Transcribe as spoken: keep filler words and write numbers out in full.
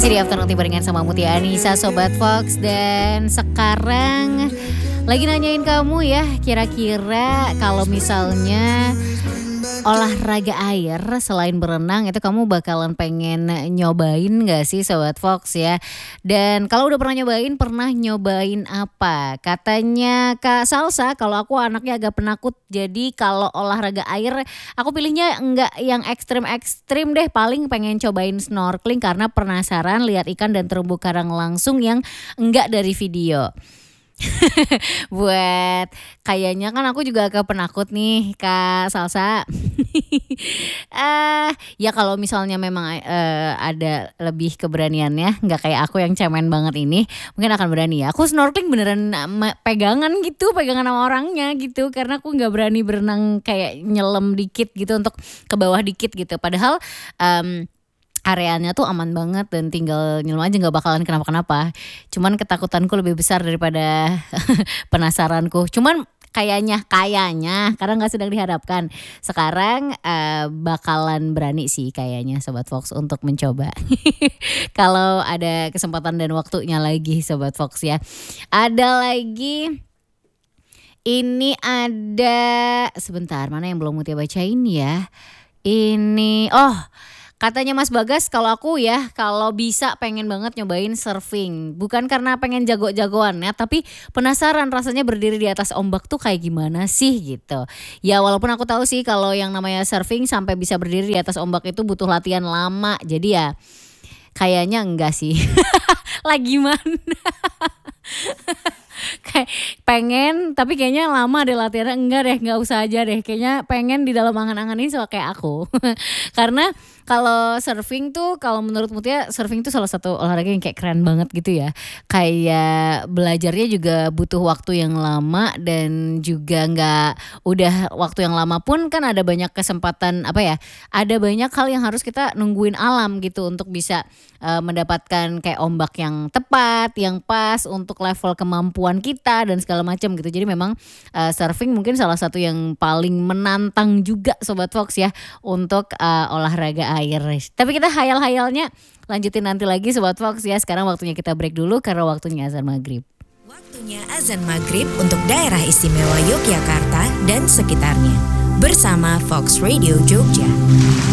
Masih di Afternoon Tea barengan sama Mutia Anissa, Sobat Fox. Dan sekarang lagi nanyain kamu ya, kira-kira kalau misalnya olahraga air selain berenang itu kamu bakalan pengen nyobain gak sih Sobat Fox ya. Dan kalau udah pernah nyobain, pernah nyobain apa? Katanya Kak Salsa, kalau aku anaknya agak penakut, jadi kalau olahraga air aku pilihnya enggak yang ekstrim-ekstrim deh. Paling pengen cobain snorkeling karena penasaran lihat ikan dan terumbu karang langsung yang enggak dari video. Buat kayaknya kan aku juga agak penakut nih Kak Salsa. uh, Ya kalau misalnya memang uh, ada lebih keberaniannya, nggak kayak aku yang cemen banget ini, mungkin akan berani ya. Aku snorkeling beneran pegangan gitu, pegangan sama orangnya gitu, karena aku nggak berani berenang kayak nyelam dikit gitu untuk ke bawah dikit gitu. Padahal um, areanya tuh aman banget dan tinggal nyelam aja, gak bakalan kenapa-kenapa. Cuman ketakutanku lebih besar daripada penasaranku. Cuman kayaknya, kayaknya karena gak sedang dihadapkan. Sekarang uh, bakalan berani sih kayaknya Sobat Fox untuk mencoba. Kalau ada kesempatan dan waktunya lagi Sobat Fox ya. Ada lagi, ini ada, sebentar mana yang belum Mutia bacain ya. Ini, oh katanya Mas Bagas, kalau aku ya, kalau bisa pengen banget nyobain surfing. Bukan karena pengen jago-jagoan ya, tapi penasaran rasanya berdiri di atas ombak tuh kayak gimana sih gitu. Ya walaupun aku tahu sih kalau yang namanya surfing sampai bisa berdiri di atas ombak itu butuh latihan lama. Jadi ya kayaknya enggak sih. Lagi mana? Kayak pengen tapi kayaknya lama deh latihannya. Enggak deh, gak usah aja deh. Kayaknya pengen di dalam angan-angan ini sama kayak aku. Karena kalau surfing tuh, kalau menurut Mutia surfing tuh salah satu olahraga yang kayak keren banget gitu ya. Kayak belajarnya juga butuh waktu yang lama dan juga gak udah waktu yang lama pun kan ada banyak kesempatan apa ya, ada banyak hal yang harus kita nungguin alam gitu untuk bisa uh, mendapatkan kayak ombak yang tepat, yang pas untuk level kemampuan kita dan segala macam gitu. Jadi memang uh, surfing mungkin salah satu yang paling menantang juga Sobat Fox ya untuk uh, olahraga air. Tapi kita hayal-hayalnya lanjutin nanti lagi Sobat Fox ya. Sekarang waktunya kita break dulu karena waktunya azan maghrib. Waktunya azan maghrib untuk daerah istimewa Yogyakarta dan sekitarnya bersama Fox Radio Jogja.